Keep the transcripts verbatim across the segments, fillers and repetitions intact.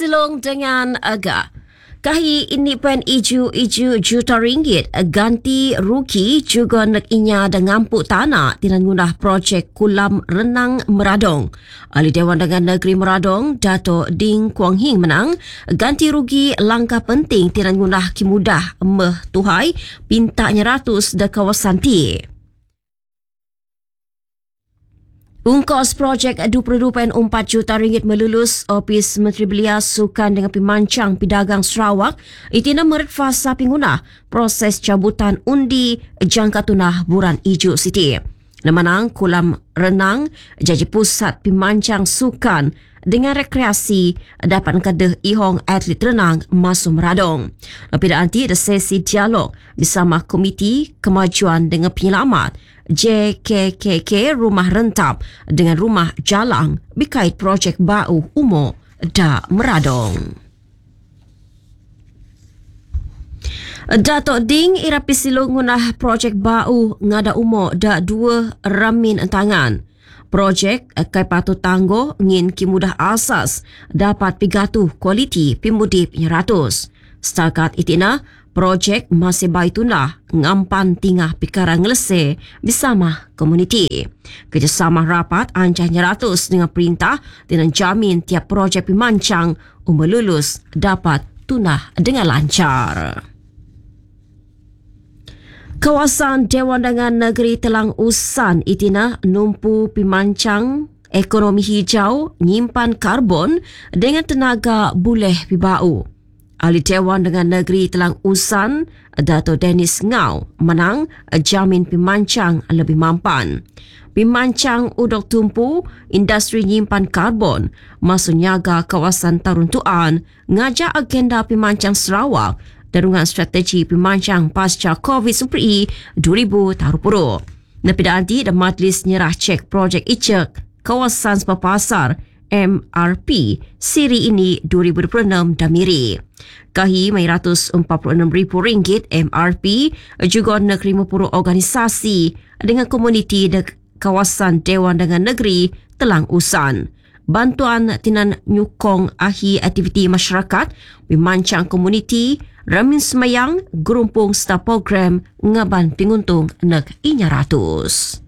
Silong dengan Aga. Kahi ini pen iju-iju juta ringgit ganti rugi juga nak inya dan ngampuk tanah dengan guna projek Kolam Renang Meradong. Ahli Dewan Dagang Negeri Meradong, Dato' Ding Kuang Hing menang ganti rugi langkah penting dengan guna kimudah meh tuhai pintanya ratus de kawasan ti. Ungkos projek dua puluh dua perpuluhan empat juta ringgit melulus Opis Menteri Belia Sukan dengan Pemancang Pedagang Sarawak itina merit fasa pinguna proses cabutan undi jangka tunah Buran Ijo City. Lemanang kolam renang jadi pusat pemancang sukan dengan rekreasi dapat kadah ihong atlet renang masuk Meradong. Lebih nanti ada sesi dialog bersama Komiti Kemajuan dengan Penyelamat J K K K Rumah Rentap dengan Rumah Jalang berkait projek Bau Umur da Meradong. Dato' Ding irapi silong ngunah projek Bau ngada umur da dua ramin tangan. Projek kai patut tangguh ngin kimudah asas dapat pigatuh kualiti pimudip ratus. Setakat itina, projek masih baitunlah ngampan tingah pikarang ngelese bersama komuniti. Kerjasama rapat ancahnya ratus dengan perintah dengan jamin tiap projek pemancang umur lulus dapat tunah dengan lancar. Kawasan Dewan Dagang Negeri Telang Usan itina numpu pemancang ekonomi hijau nyimpan karbon dengan tenaga boleh pibau. Ahli Dewan Dagang Negeri Telang Usan, Dato' Dennis Ngau, menang jamin pemancang lebih mampan. Pemancang udok tumpu industri nyimpan karbon masuk nyaga kawasan Taruntuan ngajak agenda pemancang Sarawak darungan strategi pemancang pasca COVID sembilan belas dua ribu dua puluh. Napida anti dan majlis nyerah cek projek Icek kawasan Sepapasar M R P siri ini dua ribu dua puluh enam Damiri. Kahi mai ratus empat puluh enam ribu ringgit M R P juga nak lima puluh organisasi dengan komuniti de kawasan Dewan Dagang Negeri Telang Usan. Bantuan tinan nyukong ahi aktiviti masyarakat, pemancang komuniti, ramin semayang, gerumpung staf program ngaban penguntung nak inya ratus.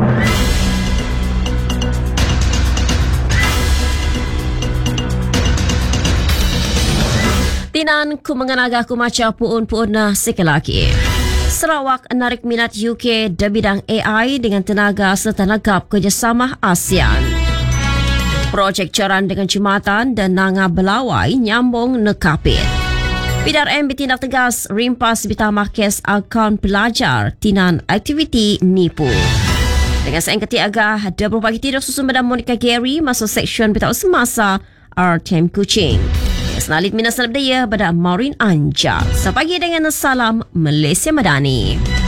Tinan ku menganaga ku maca puun-puun na sekali lagi. Sarawak narik minat U K di bidang A I dengan tenaga serta negap kerjasama ASEAN. Projek caran dengan jematan dan nanga belawai nyambung nekapit. P D R M bertindak tegas rimpas bertambah kes akaun pelajar tinan aktiviti nipu. Dengan saya keti agak ada beberapa tidur susun pada Monica Gary masuk seksyen beritahu semasa R T M Kuching. Senalit minas dalam daya pada Maureen Anja. Sepagi dengan salam Malaysia Madani.